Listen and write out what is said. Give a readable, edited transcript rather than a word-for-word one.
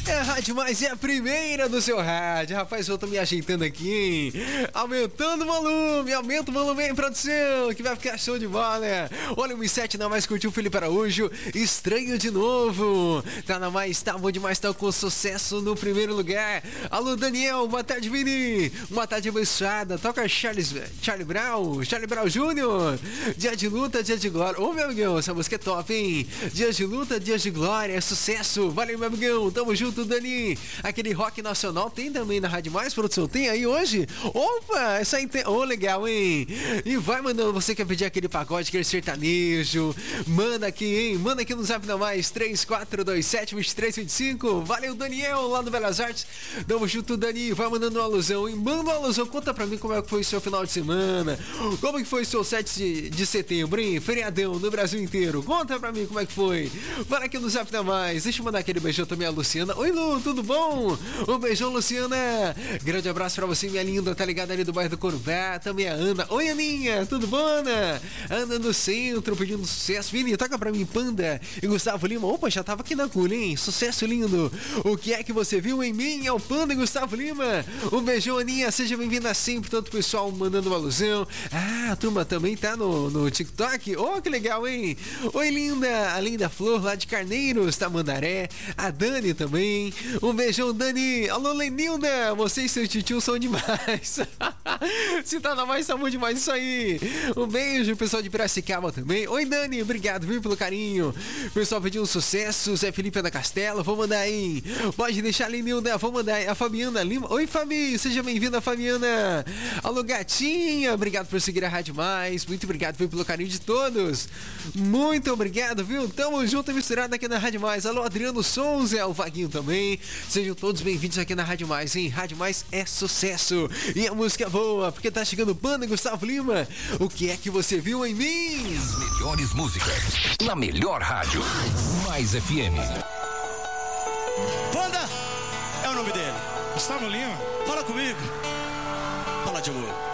É a Rádio Mais, é a primeira do seu rádio. Rapaz, eu tô me ajeitando aqui, hein? Aumentando o volume, aumenta o volume aí, produção, que vai ficar show de bola. Olha o M7 na Mais, curtiu o Felipe Araújo, Estranho de Novo. Tá na Mais, tá bom demais, tá com sucesso no primeiro lugar. Alô, Daniel, boa tarde, Vini. Uma tarde abençoada, toca Charlie Brown Jr. Dia de luta, dia de glória. Ô, meu amigão, essa música é top, hein? Dia de luta, dia de glória, é sucesso. Valeu, meu amigão, tamo junto, Dani. Aquele rock nacional tem também na Rádio Mais, produção? Tem aí hoje? Opa, essa aí tem... Ô, legal, hein? E vai mandando, você quer pedir aquele pagode, aquele sertanejo, manda aqui, hein? Manda aqui no Zap da Mais, 3427-2325. Valeu, Daniel, lá do Belas Artes. Tamo junto, Dani. Vai mandando uma alusão, hein? Manda uma alusão, conta pra mim como é que foi o seu final de semana. Como que foi o seu 7 de setembro, hein? Feriadão no Brasil inteiro. Conta pra mim como é que foi. Fala aqui no Zap da Mais. Deixa eu mandar aquele beijão também a Luciana. Oi, Lu, tudo bom? Um beijão, Luciana. Grande abraço pra você, minha linda. Tá ligada ali do bairro do Corumbá. Também a Ana. Oi, Aninha. Tudo bom, Ana? Ana no centro, pedindo sucesso. Vini, toca pra mim, Panda. E Gustavo Lima. Opa, já tava aqui na cula, hein? Sucesso lindo. O que é que você viu em mim? É o Panda e Gustavo Lima. Um beijão, Aninha. Seja bem-vinda sempre. Tanto pessoal mandando uma alusão. Ah, a turma também tá no TikTok. Oh, que legal, hein? Oi, linda. A linda Flor lá de Carneiros, Tamandaré. A Dani também. Um beijão, Dani. Alô, Lenilda. Você e seu tio são demais. Se tá na Mais, tá bom demais isso aí. Um beijo, pessoal de Piracicaba também. Oi, Dani. Obrigado, viu, pelo carinho. Pessoal pedindo sucesso. Zé Felipe da Castela. Vou mandar aí. Pode deixar, Lenilda. Vou mandar aí. A Fabiana Lima. Oi, Fabi. Seja bem-vinda, Fabiana. Alô, gatinha. Obrigado por seguir a Rádio Mais. Muito obrigado, viu, pelo carinho de todos. Muito obrigado, viu? Tamo junto e misturado aqui na Rádio Mais. Alô, Adriano Souza, o Vaguinho também. Sejam todos bem-vindos aqui na Rádio Mais, hein? Rádio Mais é sucesso. E a música é boa, porque tá chegando o Panda e Gustavo Lima. O que é que você viu em mim? As melhores músicas na melhor rádio. Mais FM. Panda é o nome dele. Gustavo Lima, fala comigo. Fala de amor.